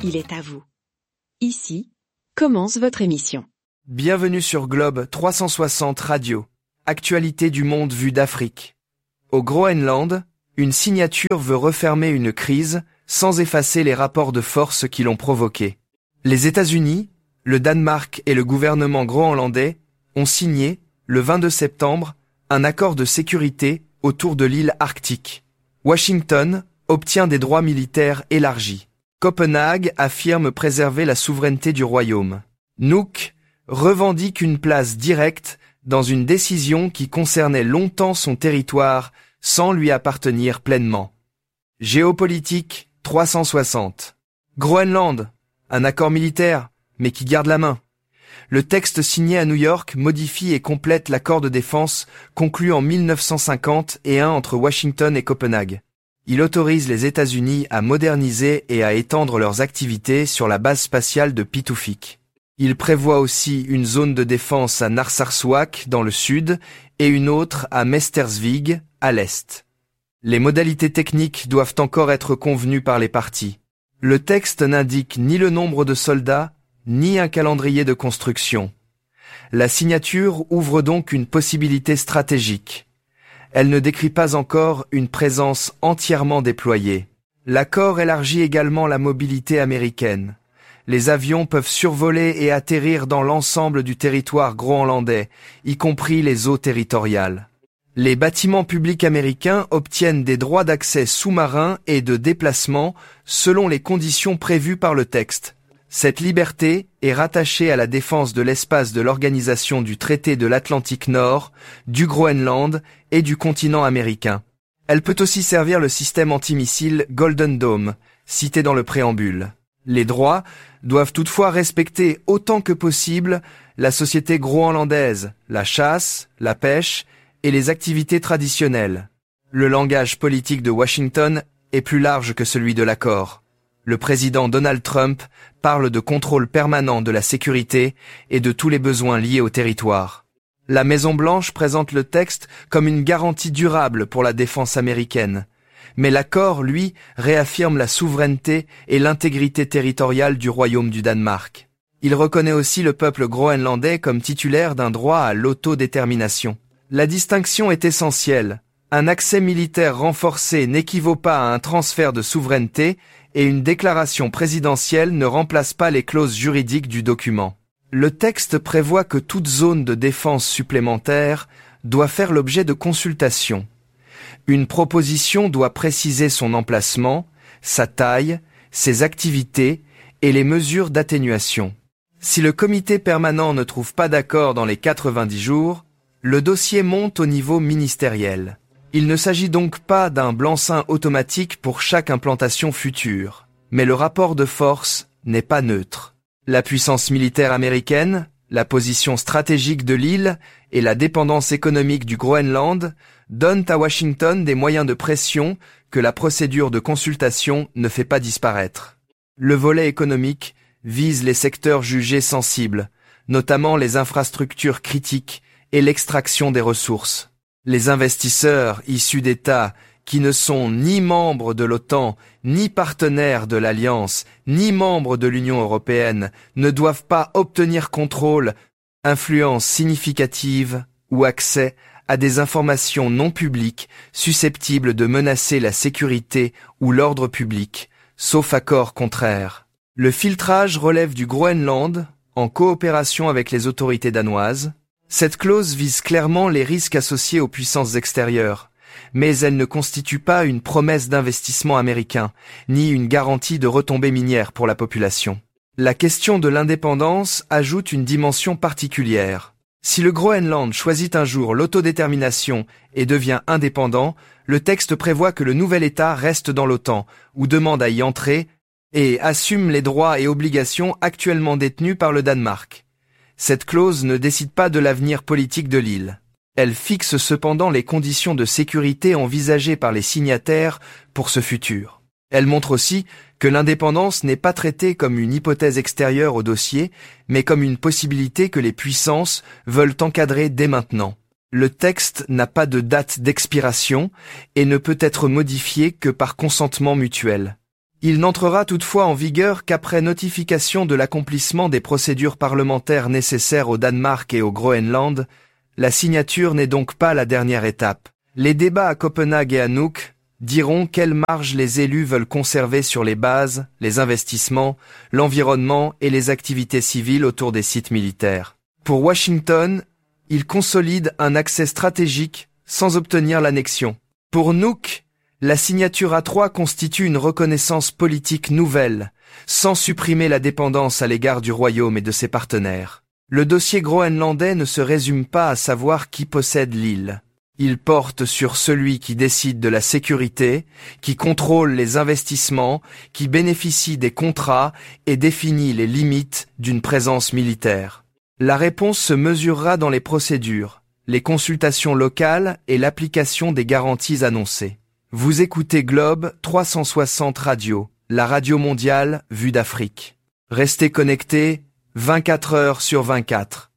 il est à vous. Ici, commence votre émission. Bienvenue sur Globe 360 Radio, actualité du monde vue d'Afrique. Au Groenland, une signature veut refermer une crise sans effacer les rapports de force qui l'ont provoquée. Les États-Unis, le Danemark et le gouvernement groenlandais ont signé, le 22 septembre, un accord de sécurité autour de l'île arctique. Washington obtient des droits militaires élargis. Copenhague affirme préserver la souveraineté du royaume. Nuuk revendique une place directe dans une décision qui concernait longtemps son territoire sans lui appartenir pleinement. Géopolitique 360. Groenland, un accord militaire, mais qui garde la main. Le texte signé à New York modifie et complète l'accord de défense conclu en 1951 entre Washington et Copenhague. Il autorise les États-Unis à moderniser et à étendre leurs activités sur la base spatiale de Pituffik. Il prévoit aussi une zone de défense à Narsarsuaq dans le sud et une autre à Mestersvig à l'est. Les modalités techniques doivent encore être convenues par les parties. Le texte n'indique ni le nombre de soldats, ni un calendrier de construction. La signature ouvre donc une possibilité stratégique. Elle ne décrit pas encore une présence entièrement déployée. L'accord élargit également la mobilité américaine. Les avions peuvent survoler et atterrir dans l'ensemble du territoire groenlandais, y compris les eaux territoriales. Les bâtiments publics américains obtiennent des droits d'accès sous-marins et de déplacement selon les conditions prévues par le texte. Cette liberté est rattachée à la défense de l'espace de l'Organisation du Traité de l'Atlantique Nord, du Groenland et du continent américain. Elle peut aussi servir le système antimissile Golden Dome, cité dans le préambule. Les droits doivent toutefois respecter autant que possible la société groenlandaise, la chasse, la pêche et les activités traditionnelles. Le langage politique de Washington est plus large que celui de l'accord. Le président Donald Trump parle de contrôle permanent de la sécurité et de tous les besoins liés au territoire. La Maison-Blanche présente le texte comme une garantie durable pour la défense américaine. Mais l'accord, lui, réaffirme la souveraineté et l'intégrité territoriale du royaume du Danemark. Il reconnaît aussi le peuple groenlandais comme titulaire d'un droit à l'autodétermination. La distinction est essentielle. Un accès militaire renforcé n'équivaut pas à un transfert de souveraineté et une déclaration présidentielle ne remplace pas les clauses juridiques du document. Le texte prévoit que toute zone de défense supplémentaire doit faire l'objet de consultations. Une proposition doit préciser son emplacement, sa taille, ses activités et les mesures d'atténuation. Si le comité permanent ne trouve pas d'accord dans les 90 jours, le dossier monte au niveau ministériel. Il ne s'agit donc pas d'un blanc-seing automatique pour chaque implantation future, mais le rapport de force n'est pas neutre. La puissance militaire américaine, la position stratégique de l'île et la dépendance économique du Groenland donnent à Washington des moyens de pression que la procédure de consultation ne fait pas disparaître. Le volet économique vise les secteurs jugés sensibles, notamment les infrastructures critiques et l'extraction des ressources. Les investisseurs issus d'États qui ne sont ni membres de l'OTAN, ni partenaires de l'Alliance, ni membres de l'Union européenne ne doivent pas obtenir contrôle, influence significative ou accès à des informations non publiques susceptibles de menacer la sécurité ou l'ordre public, sauf accord contraire. Le filtrage relève du Groenland, en coopération avec les autorités danoises. Cette clause vise clairement les risques associés aux puissances extérieures, mais elle ne constitue pas une promesse d'investissement américain, ni une garantie de retombées minières pour la population. La question de l'indépendance ajoute une dimension particulière. Si le Groenland choisit un jour l'autodétermination et devient indépendant, le texte prévoit que le nouvel État reste dans l'OTAN, ou demande à y entrer, et assume les droits et obligations actuellement détenus par le Danemark. Cette clause ne décide pas de l'avenir politique de l'île. Elle fixe cependant les conditions de sécurité envisagées par les signataires pour ce futur. Elle montre aussi que l'indépendance n'est pas traitée comme une hypothèse extérieure au dossier, mais comme une possibilité que les puissances veulent encadrer dès maintenant. Le texte n'a pas de date d'expiration et ne peut être modifié que par consentement mutuel. Il n'entrera toutefois en vigueur qu'après notification de l'accomplissement des procédures parlementaires nécessaires au Danemark et au Groenland. La signature n'est donc pas la dernière étape. Les débats à Copenhague et à Nuuk diront quelle marge les élus veulent conserver sur les bases, les investissements, l'environnement et les activités civiles autour des sites militaires. Pour Washington, il consolide un accès stratégique sans obtenir l'annexion. Pour Nuuk, la signature A3 constitue une reconnaissance politique nouvelle, sans supprimer la dépendance à l'égard du royaume et de ses partenaires. Le dossier groenlandais ne se résume pas à savoir qui possède l'île. Il porte sur celui qui décide de la sécurité, qui contrôle les investissements, qui bénéficie des contrats et définit les limites d'une présence militaire. La réponse se mesurera dans les procédures, les consultations locales et l'application des garanties annoncées. Vous écoutez Globe 360 Radio, la radio mondiale vue d'Afrique. Restez connectés 24 heures sur 24.